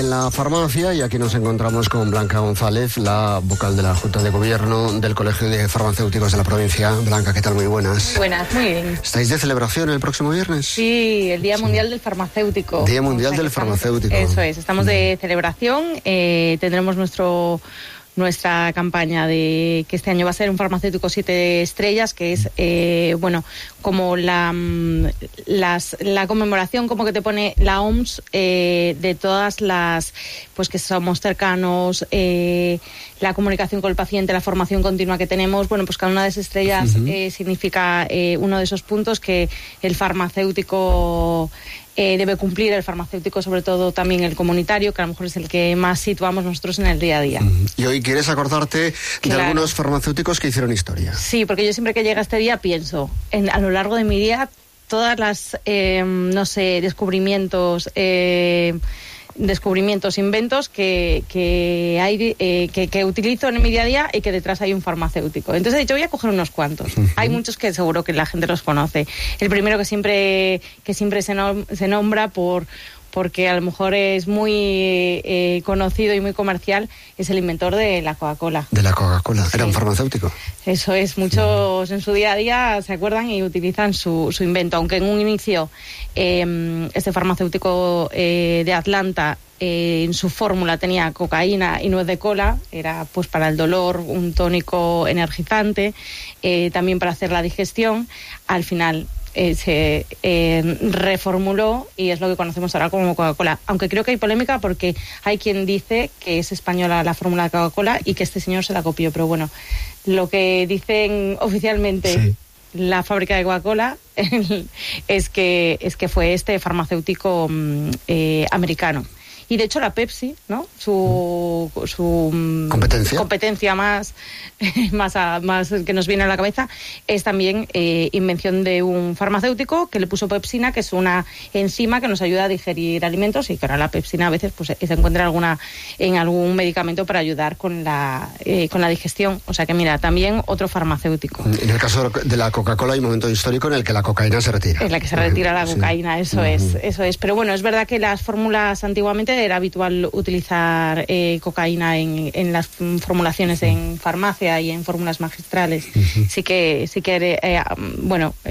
En la farmacia, y aquí nos encontramos con Blanca González, la vocal de la Junta de Gobierno del Colegio de Farmacéuticos de la provincia. Blanca, ¿qué tal? Muy buenas. Buenas, muy bien. ¿Estáis de celebración el próximo viernes? Sí, el Día Mundial del Farmacéutico. Día Mundial del Farmacéutico. Eso es, estamos de celebración. Tendremos nuestra campaña de que este año va a ser un farmacéutico 7 estrellas, que es como la conmemoración, como que te pone la OMS de todas las, pues que somos cercanos, la comunicación con el paciente, la formación continua que tenemos. Bueno, pues cada una de esas estrellas significa uno de esos puntos que el farmacéutico debe cumplir, el farmacéutico, sobre todo también el comunitario, que a lo mejor es el que más situamos nosotros en el día a día. Y hoy quieres acordarte de algunos farmacéuticos que hicieron historia. Sí, porque yo siempre que llega este día pienso, a lo largo de mi día, todas las, descubrimientos, inventos que hay, que utilizo en mi día a día y que detrás hay un farmacéutico. Entonces he dicho, voy a coger unos cuantos. Hay muchos que seguro que la gente los conoce. El primero que siempre se nombra porque a lo mejor es muy conocido y muy comercial, es el inventor de la Coca-Cola. De la Coca-Cola, sí. Era un farmacéutico. Eso es, muchos en su día a día se acuerdan y utilizan su invento, aunque en un inicio este farmacéutico de Atlanta en su fórmula tenía cocaína y nuez de cola, era pues para el dolor, un tónico energizante, también para hacer la digestión. Al final se reformuló y es lo que conocemos ahora como Coca-Cola, aunque creo que hay polémica porque hay quien dice que es española la fórmula de Coca-Cola y que este señor se la copió, pero bueno, lo que dicen oficialmente la fábrica de Coca-Cola es que fue este farmacéutico americano. Y de hecho la Pepsi, ¿no? Su competencia más que nos viene a la cabeza es también invención de un farmacéutico que le puso pepsina, que es una enzima que nos ayuda a digerir alimentos, y que ahora la pepsina a veces pues se encuentra en algún medicamento para ayudar con la digestión. O sea que mira, también otro farmacéutico. En el caso de la Coca-Cola hay un momento histórico en el que la cocaína se retira. En la que se retira la cocaína, eso es. Pero bueno, es verdad que las fórmulas antiguamente era habitual utilizar cocaína en las formulaciones en farmacia y en fórmulas magistrales. Sí que